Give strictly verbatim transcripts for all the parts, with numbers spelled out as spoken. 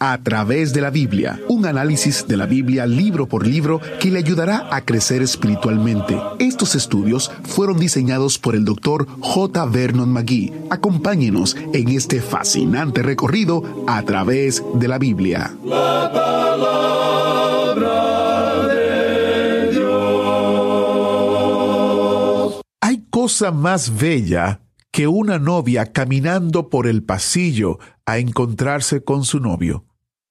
A través de la Biblia, un análisis de la Biblia libro por libro que le ayudará a crecer espiritualmente. Estos estudios fueron diseñados por el doctor J. Vernon McGee. Acompáñenos en este fascinante recorrido a través de la Biblia. La palabra de Dios. Hay cosa más bella que una novia caminando por el pasillo a encontrarse con su novio.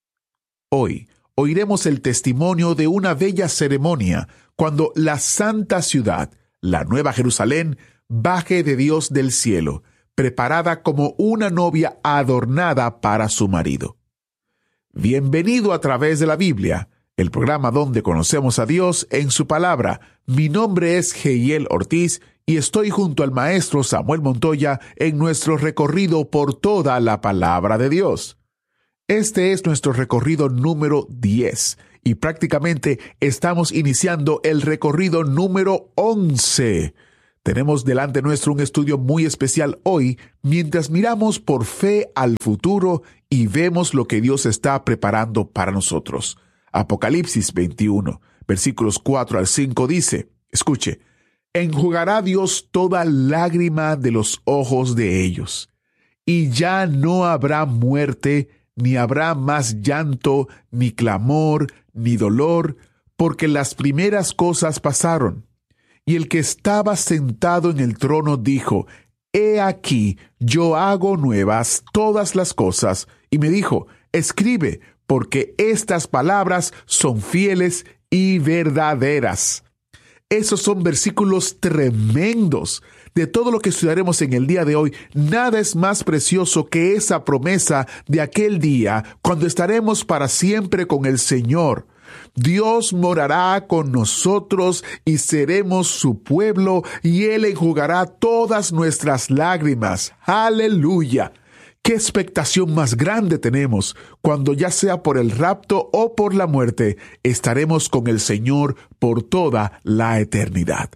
Hoy oiremos el testimonio de una bella ceremonia cuando la santa ciudad, la Nueva Jerusalén, baje de Dios del cielo, preparada como una novia adornada para su marido. Bienvenido a través de la Biblia, el programa donde conocemos a Dios en su palabra. Mi nombre es Jehiel Ortiz y estoy junto al maestro Samuel Montoya en nuestro recorrido por toda la palabra de Dios. Este es nuestro recorrido número diez y prácticamente estamos iniciando el recorrido número once. Tenemos delante nuestro un estudio muy especial hoy mientras miramos por fe al futuro y vemos lo que Dios está preparando para nosotros. Apocalipsis veintiuno, versículos cuatro al cinco dice, escuche, enjugará Dios toda lágrima de los ojos de ellos, y ya no habrá muerte, ni habrá más llanto, ni clamor, ni dolor, porque las primeras cosas pasaron. Y el que estaba sentado en el trono dijo, He aquí, yo hago nuevas todas las cosas. Y me dijo, escribe, porque estas palabras son fieles y verdaderas. Esos son versículos tremendos. De todo lo que estudiaremos en el día de hoy, nada es más precioso que esa promesa de aquel día cuando estaremos para siempre con el Señor. Dios morará con nosotros y seremos su pueblo, y Él enjugará todas nuestras lágrimas. ¡Aleluya! ¡Qué expectación más grande tenemos! Cuando ya sea por el rapto o por la muerte, estaremos con el Señor por toda la eternidad.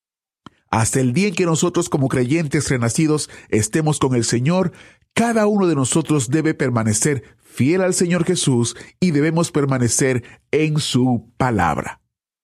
Hasta el día en que nosotros como creyentes renacidos estemos con el Señor, cada uno de nosotros debe permanecer fiel al Señor Jesús y debemos permanecer en su palabra.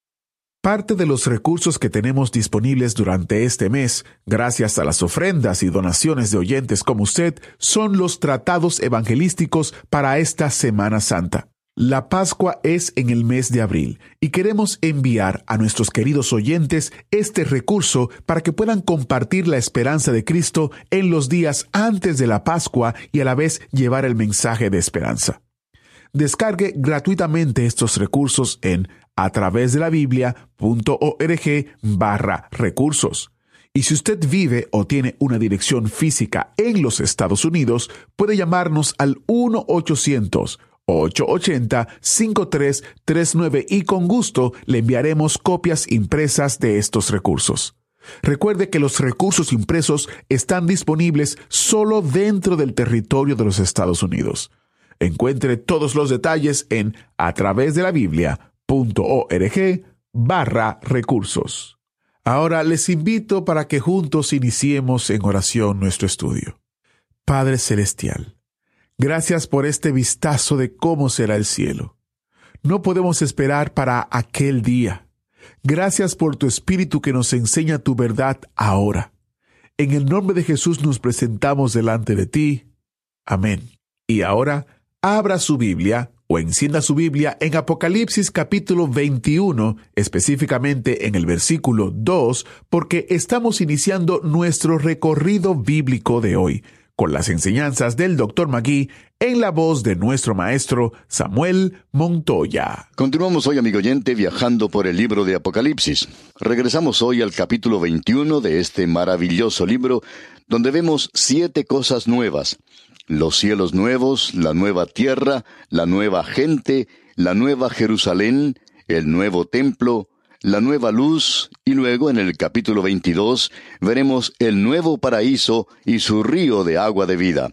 Parte de los recursos que tenemos disponibles durante este mes, gracias a las ofrendas y donaciones de oyentes como usted, son los tratados evangelísticos para esta Semana Santa. La Pascua es en el mes de abril y queremos enviar a nuestros queridos oyentes este recurso para que puedan compartir la esperanza de Cristo en los días antes de la Pascua y a la vez llevar el mensaje de esperanza. Descargue gratuitamente estos recursos en a través de la biblia punto org barra recursos. Y si usted vive o tiene una dirección física en los Estados Unidos, puede llamarnos al uno ochocientos, ocho ocho cero, cinco tres tres nueve y con gusto le enviaremos copias impresas de estos recursos. Recuerde que los recursos impresos están disponibles solo dentro del territorio de los Estados Unidos. Encuentre todos los detalles en a través de la biblia punto org barra recursos. Ahora les invito para que juntos iniciemos en oración nuestro estudio. Padre Celestial, gracias por este vistazo de cómo será el cielo. No podemos esperar para aquel día. Gracias por tu Espíritu que nos enseña tu verdad ahora. En el nombre de Jesús nos presentamos delante de ti. Amén. Y ahora, abra su Biblia o encienda su Biblia en Apocalipsis capítulo veintiuno, específicamente en el versículo dos, porque estamos iniciando nuestro recorrido bíblico de hoy, con las enseñanzas del doctor McGee en la voz de nuestro maestro Samuel Montoya. Continuamos hoy, amigo oyente, viajando por el libro de Apocalipsis. Regresamos hoy al capítulo veintiuno de este maravilloso libro, donde vemos siete cosas nuevas. Los cielos nuevos, la nueva tierra, la nueva gente, la nueva Jerusalén, el nuevo templo, la nueva luz, y luego en el capítulo veintidós veremos el nuevo paraíso y su río de agua de vida.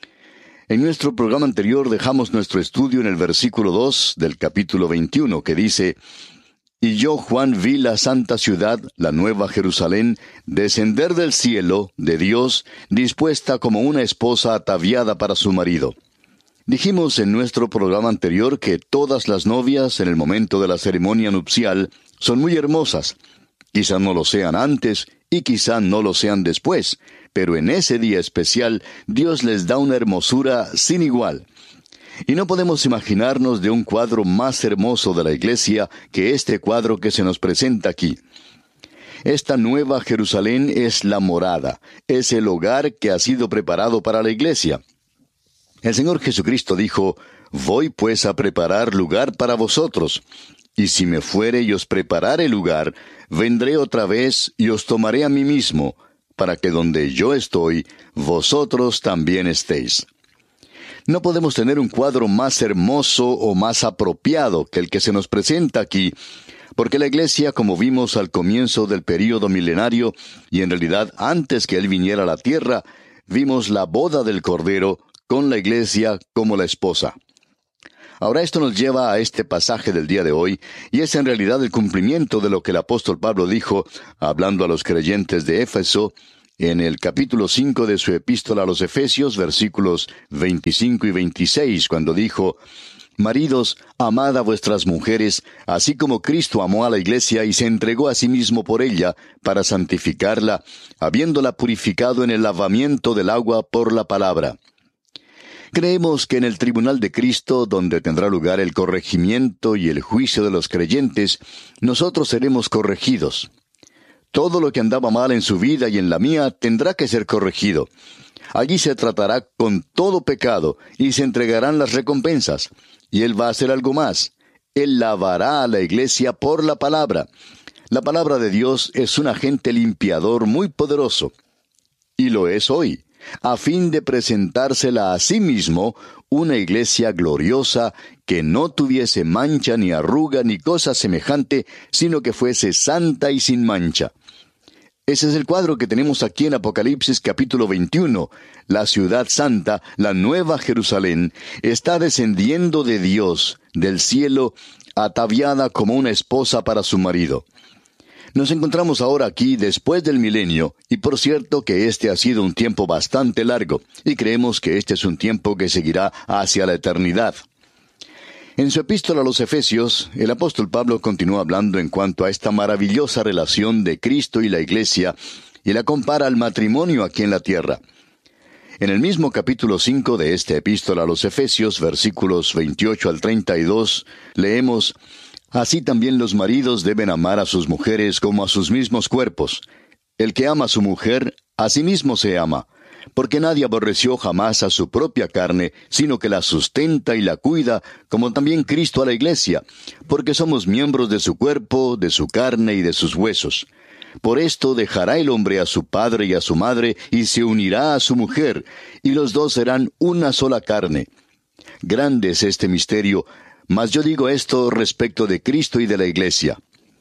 En nuestro programa anterior dejamos nuestro estudio en el versículo dos del capítulo veintiuno, que dice: Y yo, Juan, vi la santa ciudad, la nueva Jerusalén, descender del cielo, de Dios, dispuesta como una esposa ataviada para su marido. Dijimos en nuestro programa anterior que todas las novias en el momento de la ceremonia nupcial son muy hermosas. Quizá no lo sean antes y quizá no lo sean después, pero en ese día especial Dios les da una hermosura sin igual. Y no podemos imaginarnos de un cuadro más hermoso de la iglesia que este cuadro que se nos presenta aquí. Esta nueva Jerusalén es la morada, es el hogar que ha sido preparado para la iglesia. El Señor Jesucristo dijo: «Voy pues a preparar lugar para vosotros, y si me fuere y os preparare lugar, vendré otra vez y os tomaré a mí mismo, para que donde yo estoy, vosotros también estéis». No podemos tener un cuadro más hermoso o más apropiado que el que se nos presenta aquí, porque la iglesia, como vimos al comienzo del período milenario, y en realidad antes que Él viniera a la tierra, vimos la boda del Cordero con la iglesia como la esposa. Ahora esto nos lleva a este pasaje del día de hoy, y es en realidad el cumplimiento de lo que el apóstol Pablo dijo, hablando a los creyentes de Éfeso, en el capítulo cinco de su epístola a los Efesios, versículos veinticinco y veintiséis, cuando dijo: «Maridos, amad a vuestras mujeres, así como Cristo amó a la iglesia y se entregó a sí mismo por ella, para santificarla, habiéndola purificado en el lavamiento del agua por la palabra». Creemos que en el tribunal de Cristo, donde tendrá lugar el corregimiento y el juicio de los creyentes, nosotros seremos corregidos. Todo lo que andaba mal en su vida y en la mía tendrá que ser corregido. Allí se tratará con todo pecado y se entregarán las recompensas. Y Él va a hacer algo más. Él lavará a la iglesia por la palabra. La palabra de Dios es un agente limpiador muy poderoso. Y lo es hoy, a fin de presentársela a sí mismo una iglesia gloriosa que no tuviese mancha ni arruga ni cosa semejante, sino que fuese santa y sin mancha. Ese es el cuadro que tenemos aquí en Apocalipsis capítulo veintiuno. La ciudad santa, la nueva Jerusalén, está descendiendo de Dios, del cielo, ataviada como una esposa para su marido. Nos encontramos ahora aquí después del milenio, y por cierto que este ha sido un tiempo bastante largo, y creemos que este es un tiempo que seguirá hacia la eternidad. En su epístola a los Efesios, el apóstol Pablo continúa hablando en cuanto a esta maravillosa relación de Cristo y la iglesia, y la compara al matrimonio aquí en la tierra. En el mismo capítulo cinco de esta epístola a los Efesios, versículos veintiocho al treinta y dos, leemos: «Así también los maridos deben amar a sus mujeres como a sus mismos cuerpos. El que ama a su mujer, a sí mismo se ama, porque nadie aborreció jamás a su propia carne, sino que la sustenta y la cuida, como también Cristo a la iglesia, porque somos miembros de su cuerpo, de su carne y de sus huesos. Por esto dejará el hombre a su padre y a su madre, y se unirá a su mujer, y los dos serán una sola carne. Grande es este misterio, mas yo digo esto respecto de Cristo y de la iglesia».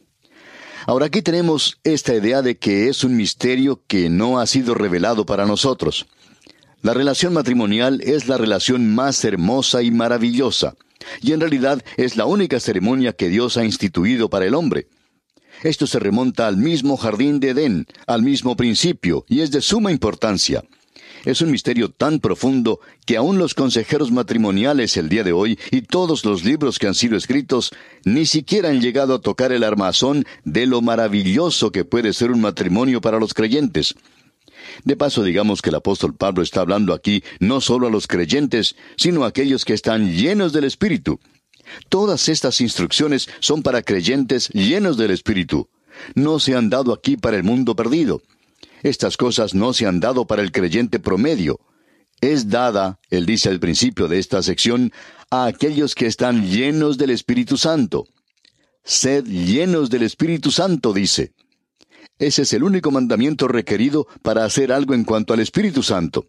Ahora aquí tenemos esta idea de que es un misterio que no ha sido revelado para nosotros. La relación matrimonial es la relación más hermosa y maravillosa, y en realidad es la única ceremonia que Dios ha instituido para el hombre. Esto se remonta al mismo jardín de Edén, al mismo principio, y es de suma importancia. Es un misterio tan profundo que aún los consejeros matrimoniales el día de hoy y todos los libros que han sido escritos ni siquiera han llegado a tocar el armazón de lo maravilloso que puede ser un matrimonio para los creyentes. De paso, digamos que el apóstol Pablo está hablando aquí no solo a los creyentes, sino a aquellos que están llenos del Espíritu. Todas estas instrucciones son para creyentes llenos del Espíritu. No se han dado aquí para el mundo perdido. Estas cosas no se han dado para el creyente promedio. Es dada, él dice al principio de esta sección, a aquellos que están llenos del Espíritu Santo. Sed llenos del Espíritu Santo, dice. Ese es el único mandamiento requerido para hacer algo en cuanto al Espíritu Santo.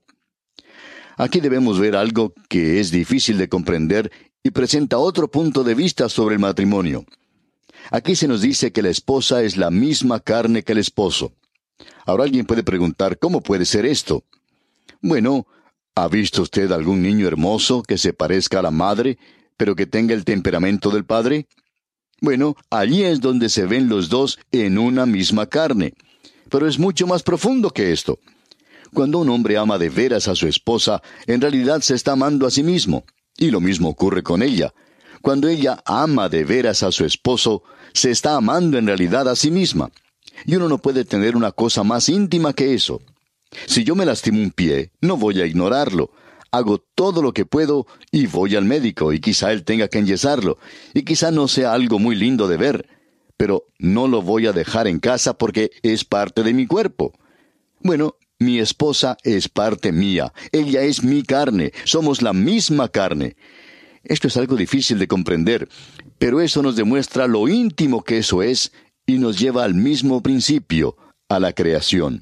Aquí debemos ver algo que es difícil de comprender y presenta otro punto de vista sobre el matrimonio. Aquí se nos dice que la esposa es la misma carne que el esposo. Ahora alguien puede preguntar, ¿cómo puede ser esto? Bueno, ¿ha visto usted algún niño hermoso que se parezca a la madre, pero que tenga el temperamento del padre? Bueno, allí es donde se ven los dos en una misma carne. Pero es mucho más profundo que esto. Cuando un hombre ama de veras a su esposa, en realidad se está amando a sí mismo. Y lo mismo ocurre con ella. Cuando ella ama de veras a su esposo, se está amando en realidad a sí misma. Y uno no puede tener una cosa más íntima que eso. Si yo me lastimo un pie, no voy a ignorarlo. Hago todo lo que puedo y voy al médico, y quizá él tenga que enyesarlo, y quizá no sea algo muy lindo de ver, pero no lo voy a dejar en casa porque es parte de mi cuerpo. Bueno, mi esposa es parte mía, ella es mi carne, somos la misma carne. Esto es algo difícil de comprender, pero eso nos demuestra lo íntimo que eso es y nos lleva al mismo principio, a la creación.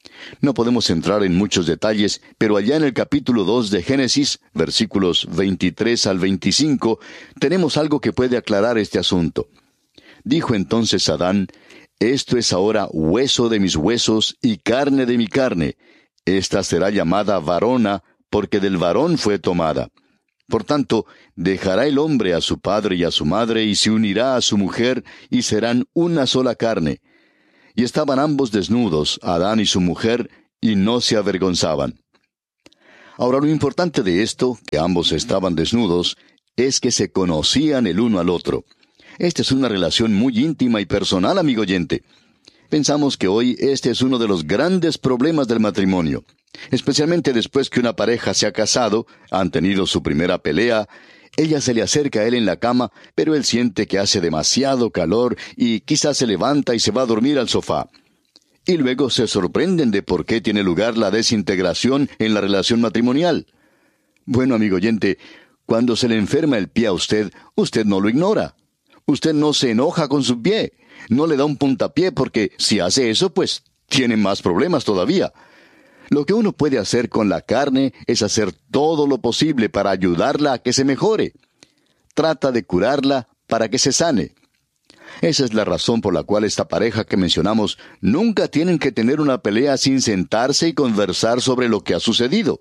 No podemos entrar en muchos detalles, pero allá en el capítulo dos de Génesis, versículos veintitrés al veinticinco, tenemos algo que puede aclarar este asunto. Dijo entonces Adán: «Esto es ahora hueso de mis huesos y carne de mi carne. Esta será llamada varona, porque del varón fue tomada. Por tanto, dejará el hombre a su padre y a su madre, y se unirá a su mujer, y serán una sola carne». Y estaban ambos desnudos, Adán y su mujer, y no se avergonzaban. Ahora, lo importante de esto, que ambos estaban desnudos, es que se conocían el uno al otro. Esta es una relación muy íntima y personal, amigo oyente. Pensamos que hoy este es uno de los grandes problemas del matrimonio. Especialmente después que una pareja se ha casado, han tenido su primera pelea, ella se le acerca a él en la cama, pero él siente que hace demasiado calor y quizás se levanta y se va a dormir al sofá. Y luego se sorprenden de por qué tiene lugar la desintegración en la relación matrimonial. Bueno, amigo oyente, cuando se le enferma el pie a usted, usted no lo ignora. Usted no se enoja con su pie, no le da un puntapié porque si hace eso, pues tiene más problemas todavía. Lo que uno puede hacer con la carne es hacer todo lo posible para ayudarla a que se mejore. Trata de curarla para que se sane. Esa es la razón por la cual esta pareja que mencionamos nunca tienen que tener una pelea sin sentarse y conversar sobre lo que ha sucedido.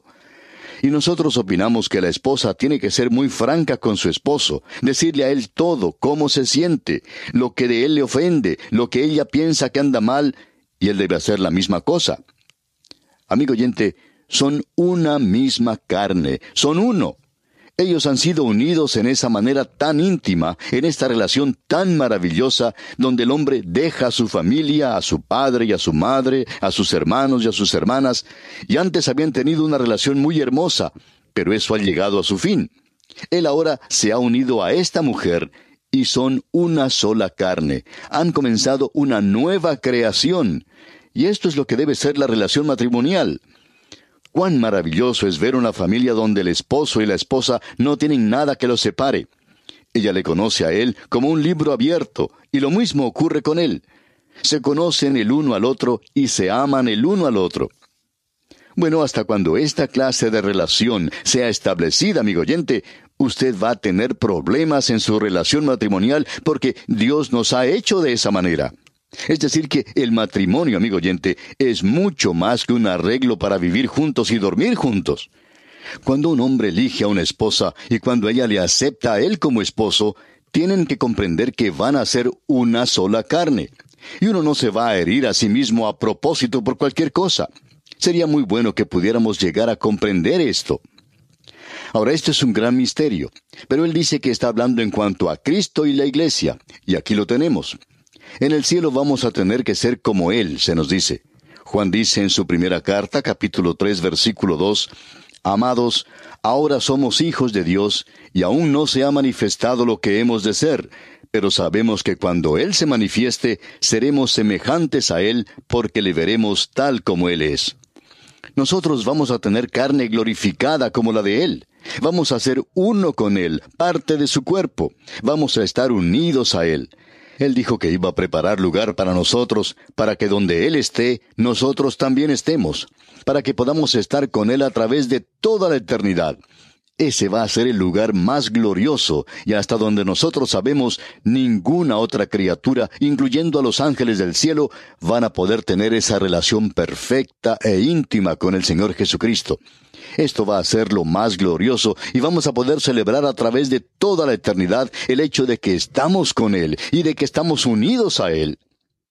Y nosotros opinamos que la esposa tiene que ser muy franca con su esposo, decirle a él todo, cómo se siente, lo que de él le ofende, lo que ella piensa que anda mal, y él debe hacer la misma cosa. Amigo oyente, son una misma carne, son uno. Ellos han sido unidos en esa manera tan íntima, en esta relación tan maravillosa, donde el hombre deja a su familia, a su padre y a su madre, a sus hermanos y a sus hermanas, y antes habían tenido una relación muy hermosa, pero eso ha llegado a su fin. Él ahora se ha unido a esta mujer, y son una sola carne. Han comenzado una nueva creación. Y esto es lo que debe ser la relación matrimonial. Cuán maravilloso es ver una familia donde el esposo y la esposa no tienen nada que los separe. Ella le conoce a él como un libro abierto, y lo mismo ocurre con él. Se conocen el uno al otro y se aman el uno al otro. Bueno, hasta cuando esta clase de relación sea establecida, amigo oyente, usted va a tener problemas en su relación matrimonial porque Dios nos ha hecho de esa manera. Es decir que el matrimonio, amigo oyente, es mucho más que un arreglo para vivir juntos y dormir juntos. Cuando un hombre elige a una esposa y cuando ella le acepta a él como esposo, tienen que comprender que van a ser una sola carne. Y uno no se va a herir a sí mismo a propósito por cualquier cosa. Sería muy bueno que pudiéramos llegar a comprender esto. Ahora, esto es un gran misterio, pero él dice que está hablando en cuanto a Cristo y la Iglesia, y aquí lo tenemos. En el cielo vamos a tener que ser como Él, se nos dice. Juan dice en su primera carta, capítulo tres, versículo dos, «Amados, ahora somos hijos de Dios, y aún no se ha manifestado lo que hemos de ser, pero sabemos que cuando Él se manifieste, seremos semejantes a Él, porque le veremos tal como Él es». Nosotros vamos a tener carne glorificada como la de Él. Vamos a ser uno con Él, parte de su cuerpo. Vamos a estar unidos a Él. Él dijo que iba a preparar lugar para nosotros, para que donde Él esté, nosotros también estemos, para que podamos estar con Él a través de toda la eternidad. Ese va a ser el lugar más glorioso, y hasta donde nosotros sabemos, ninguna otra criatura, incluyendo a los ángeles del cielo, van a poder tener esa relación perfecta e íntima con el Señor Jesucristo. Esto va a ser lo más glorioso, y vamos a poder celebrar a través de toda la eternidad el hecho de que estamos con Él, y de que estamos unidos a Él.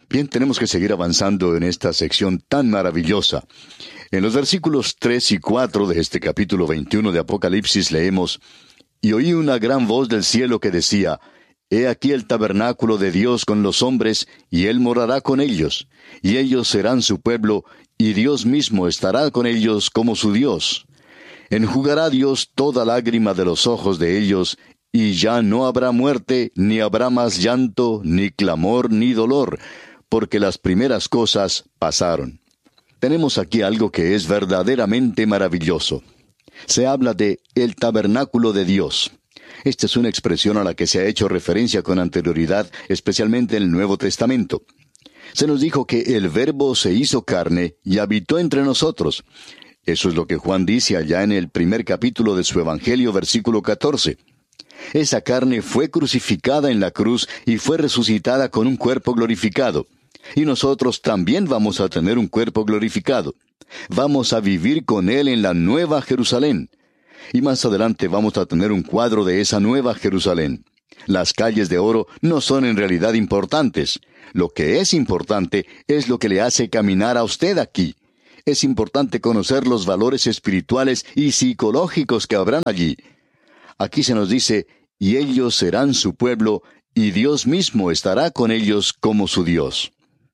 Bien, tenemos que seguir avanzando en esta sección tan maravillosa. En los versículos tres y cuatro de este capítulo veintiuno de Apocalipsis leemos: Y oí una gran voz del cielo que decía: He aquí el tabernáculo de Dios con los hombres, y Él morará con ellos, y ellos serán su pueblo, y Dios mismo estará con ellos como su Dios. Enjugará Dios toda lágrima de los ojos de ellos, y ya no habrá muerte, ni habrá más llanto, ni clamor, ni dolor, porque las primeras cosas pasaron. Tenemos aquí algo que es verdaderamente maravilloso. Se habla de el tabernáculo de Dios. Esta es una expresión a la que se ha hecho referencia con anterioridad, especialmente en el Nuevo Testamento. Se nos dijo que el Verbo se hizo carne y habitó entre nosotros. Eso es lo que Juan dice allá en el primer capítulo de su Evangelio, versículo catorce. Esa carne fue crucificada en la cruz y fue resucitada con un cuerpo glorificado. Y nosotros también vamos a tener un cuerpo glorificado. Vamos a vivir con Él en la Nueva Jerusalén. Y más adelante vamos a tener un cuadro de esa Nueva Jerusalén. Las calles de oro no son en realidad importantes. Lo que es importante es lo que le hace caminar a usted aquí. Es importante conocer los valores espirituales y psicológicos que habrán allí. Aquí se nos dice: y ellos serán su pueblo, y Dios mismo estará con ellos como su Dios.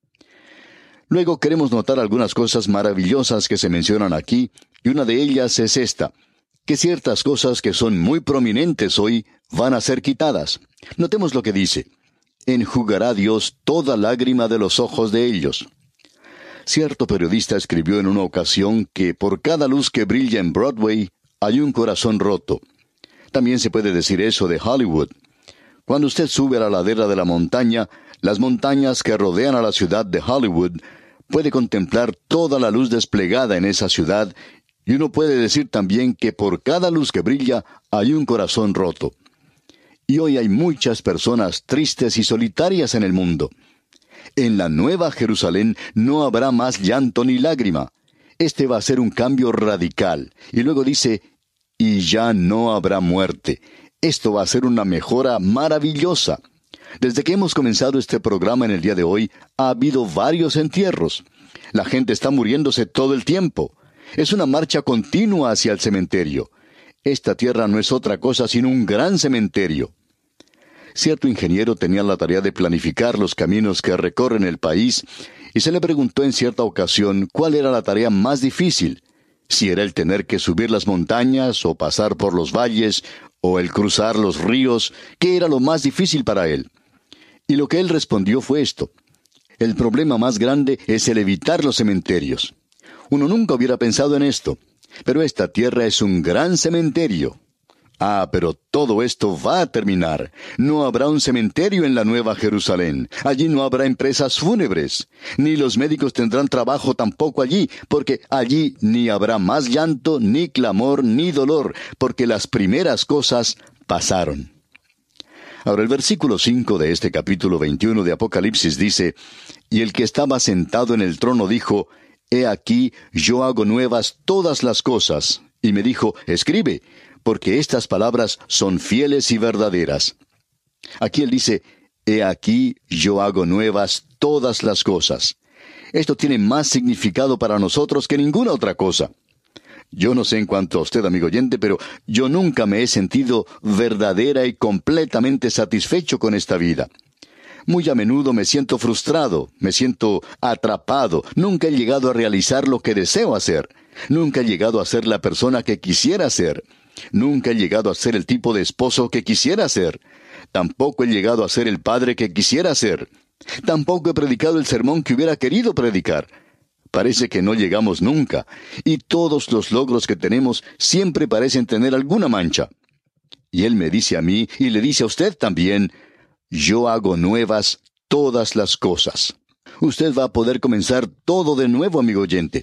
Luego queremos notar algunas cosas maravillosas que se mencionan aquí, y una de ellas es esta: que ciertas cosas que son muy prominentes hoy van a ser quitadas. Notemos lo que dice: enjugará Dios toda lágrima de los ojos de ellos. Cierto periodista escribió en una ocasión que por cada luz que brilla en Broadway hay un corazón roto. También se puede decir eso de Hollywood. Cuando usted sube a la ladera de la montaña, las montañas que rodean a la ciudad de Hollywood, puede contemplar toda la luz desplegada en esa ciudad, y uno puede decir también que por cada luz que brilla hay un corazón roto. Y hoy hay muchas personas tristes y solitarias en el mundo. En la Nueva Jerusalén no habrá más llanto ni lágrima. Este va a ser un cambio radical. Y luego dice: y ya no habrá muerte. Esto va a ser una mejora maravillosa. Desde que hemos comenzado este programa en el día de hoy, ha habido varios entierros. La gente está muriéndose todo el tiempo. Es una marcha continua hacia el cementerio. Esta tierra no es otra cosa sino un gran cementerio. Cierto ingeniero tenía la tarea de planificar los caminos que recorren el país, y se le preguntó en cierta ocasión cuál era la tarea más difícil, si era el tener que subir las montañas, o pasar por los valles, o el cruzar los ríos, qué era lo más difícil para él. Y lo que él respondió fue esto: el problema más grande es el evitar los cementerios. Uno nunca hubiera pensado en esto, pero esta tierra es un gran cementerio. Ah, pero todo esto va a terminar. No habrá un cementerio en la Nueva Jerusalén. Allí no habrá empresas fúnebres. Ni los médicos tendrán trabajo tampoco allí, porque allí ni habrá más llanto, ni clamor, ni dolor, porque las primeras cosas pasaron. Ahora el versículo cinco de este capítulo veintiuno de Apocalipsis dice: y el que estaba sentado en el trono dijo: He aquí, yo hago nuevas todas las cosas. Y me dijo: escribe, porque estas palabras son fieles y verdaderas. Aquí él dice: He aquí, yo hago nuevas todas las cosas. Esto tiene más significado para nosotros que ninguna otra cosa. Yo no sé en cuanto a usted, amigo oyente, pero yo nunca me he sentido verdadera y completamente satisfecho con esta vida. Muy a menudo me siento frustrado, me siento atrapado. Nunca he llegado a realizar lo que deseo hacer. Nunca he llegado a ser la persona que quisiera ser. Nunca he llegado a ser el tipo de esposo que quisiera ser. Tampoco he llegado a ser el padre que quisiera ser. Tampoco he predicado el sermón que hubiera querido predicar. Parece que no llegamos nunca, y todos los logros que tenemos siempre parecen tener alguna mancha. Y él me dice a mí, y le dice a usted también: yo hago nuevas todas las cosas. Usted va a poder comenzar todo de nuevo, amigo oyente.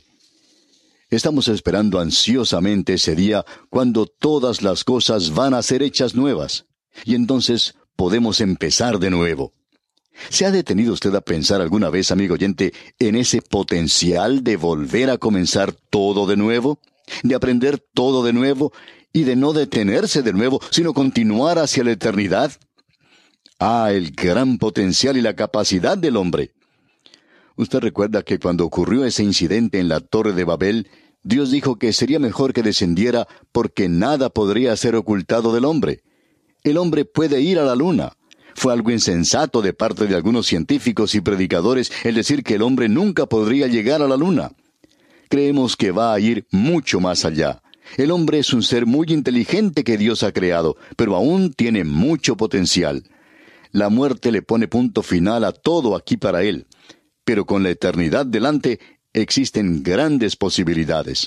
Estamos esperando ansiosamente ese día cuando todas las cosas van a ser hechas nuevas, y entonces podemos empezar de nuevo. ¿Se ha detenido usted a pensar alguna vez, amigo oyente, en ese potencial de volver a comenzar todo de nuevo? De aprender todo de nuevo y de no detenerse de nuevo, sino continuar hacia la eternidad. Ah, el gran potencial y la capacidad del hombre. Usted recuerda que cuando ocurrió ese incidente en la Torre de Babel, Dios dijo que sería mejor que descendiera porque nada podría ser ocultado del hombre. El hombre puede ir a la luna. Fue algo insensato de parte de algunos científicos y predicadores el decir que el hombre nunca podría llegar a la luna. Creemos que va a ir mucho más allá. El hombre es un ser muy inteligente que Dios ha creado, pero aún tiene mucho potencial. La muerte le pone punto final a todo aquí para él. Pero con la eternidad delante, existen grandes posibilidades.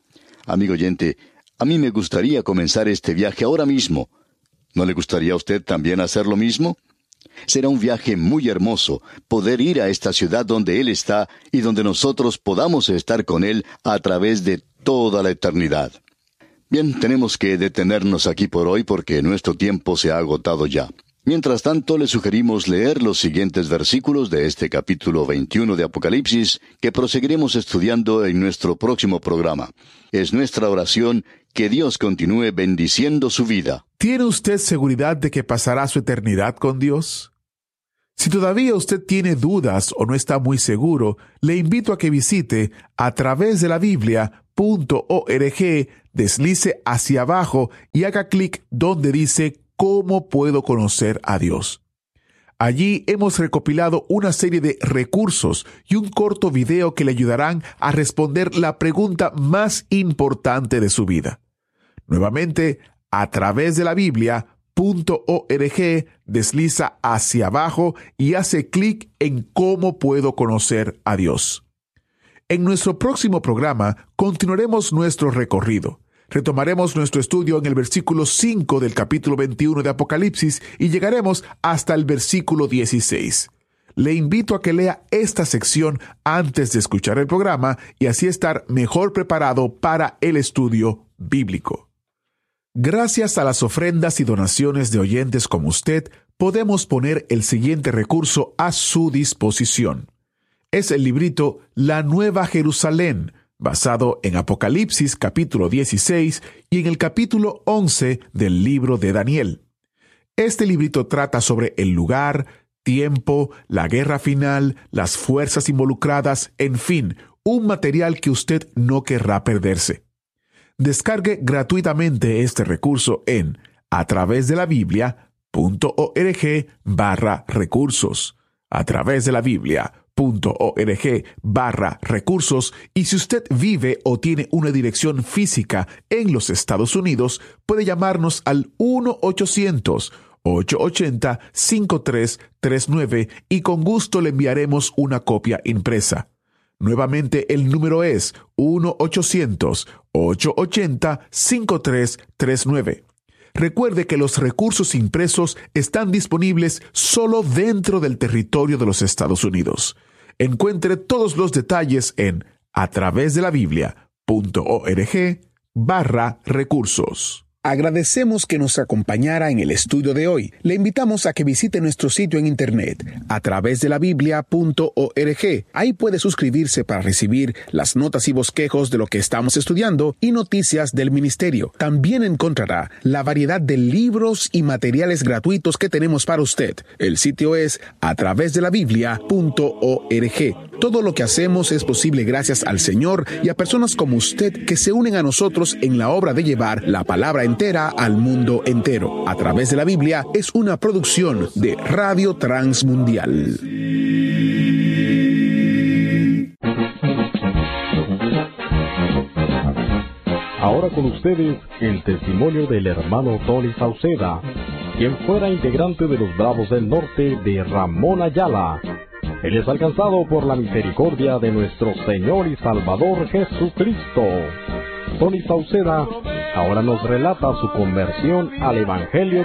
Amigo oyente, a mí me gustaría comenzar este viaje ahora mismo. ¿No le gustaría a usted también hacer lo mismo? Será un viaje muy hermoso, poder ir a esta ciudad donde Él está y donde nosotros podamos estar con Él a través de toda la eternidad. Bien, tenemos que detenernos aquí por hoy porque nuestro tiempo se ha agotado ya. Mientras tanto, le sugerimos leer los siguientes versículos de este capítulo veintiuno de Apocalipsis, que proseguiremos estudiando en nuestro próximo programa. Es nuestra oración que Dios continúe bendiciendo su vida. ¿Tiene usted seguridad de que pasará su eternidad con Dios? Si todavía usted tiene dudas o no está muy seguro, le invito a que visite a través de la Biblia punto org, deslice hacia abajo y haga clic donde dice ¿Cómo puedo conocer a Dios? Allí hemos recopilado una serie de recursos y un corto video que le ayudarán a responder la pregunta más importante de su vida. Nuevamente, a través de la Biblia punto org, desliza hacia abajo y hace clic en ¿Cómo puedo conocer a Dios? En nuestro próximo programa continuaremos nuestro recorrido. Retomaremos nuestro estudio en el versículo cinco del capítulo veintiuno de Apocalipsis y llegaremos hasta el versículo dieciséis. Le invito a que lea esta sección antes de escuchar el programa y así estar mejor preparado para el estudio bíblico. Gracias a las ofrendas y donaciones de oyentes como usted, podemos poner el siguiente recurso a su disposición. Es el librito La Nueva Jerusalén, basado en Apocalipsis capítulo dieciséis y en el capítulo once del libro de Daniel. Este librito trata sobre el lugar, tiempo, la guerra final, las fuerzas involucradas, en fin, un material que usted no querrá perderse. Descargue gratuitamente este recurso en a través de la Biblia punto org barra recursos. A través de la Biblia punto org barra recursos, y si usted vive o tiene una dirección física en los Estados Unidos, puede llamarnos al uno ochocientos, ocho ochenta, cinco tres tres nueve y con gusto le enviaremos una copia impresa. Nuevamente el número es uno ochocientos, ocho ochenta, cinco tres tres nueve. Recuerde que los recursos impresos están disponibles solo dentro del territorio de los Estados Unidos. Encuentre todos los detalles en a través de la Biblia punto org barra recursos. Agradecemos que nos acompañara en el estudio de hoy. Le invitamos a que visite nuestro sitio en internet a través de la Biblia punto org. Ahí puede suscribirse para recibir las notas y bosquejos de lo que estamos estudiando y noticias del ministerio. También encontrará la variedad de libros y materiales gratuitos que tenemos para usted. El sitio es a través de la Biblia punto org. Todo lo que hacemos es posible gracias al Señor y a personas como usted que se unen a nosotros en la obra de llevar la palabra entera al mundo entero. A través de la Biblia es una producción de Radio Transmundial. Ahora con ustedes el testimonio del hermano Tony Sauceda, quien fuera integrante de los Bravos del Norte de Ramón Ayala. Él es alcanzado por la misericordia de nuestro Señor y Salvador Jesucristo. Tony Sauceda ahora nos relata su conversión al Evangelio